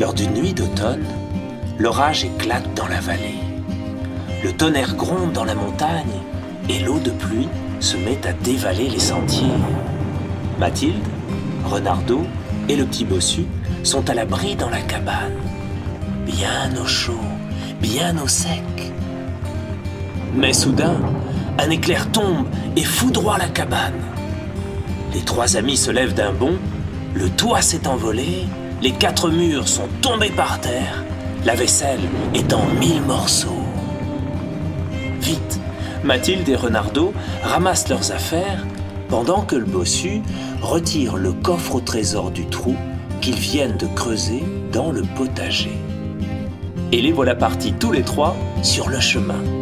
Lors d'une nuit d'automne, l'orage éclate dans la vallée. Le tonnerre gronde dans la montagne et l'eau de pluie se met à dévaler les sentiers. Mathilde, Renardeau et le petit bossu sont à l'abri dans la cabane, bien au chaud, bien au sec. Mais soudain, un éclair tombe et foudroie la cabane. Les trois amis se lèvent d'un bond, le toit s'est envolé, les 4 murs sont tombés par terre, la vaisselle est en 1000 morceaux. Vite, Mathilde et Renardeau ramassent leurs affaires pendant que le bossu retire le coffre au trésor du trou qu'ils viennent de creuser dans le potager. Et les voilà partis tous les trois sur le chemin.